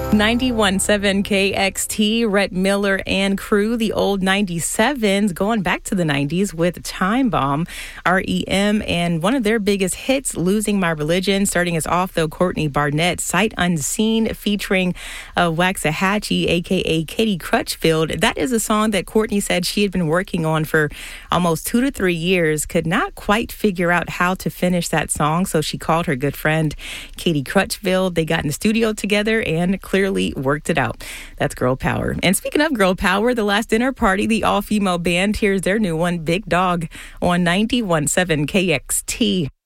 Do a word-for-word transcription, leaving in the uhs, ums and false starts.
ninety-one point seven K X T, Rhett Miller and crew, the old ninety-sevens, going back to the nineties with Time Bomb, R E M, and one of their biggest hits, Losing My Religion. Starting us off, though, Courtney Barnett, Sight Unseen, featuring uh, Waxahachie, a k a. Katie Crutchfield. That is a song that Courtney said she had been working on for almost two to three years, could not quite figure out how to finish that song, so she called her good friend, Katie Crutchfield. They got in the studio together and clearly worked it out. That's Girl Power. And speaking of Girl Power, The Last Dinner Party, the all-female band, here's their new one, Big Dog, on ninety-one point seven K X T.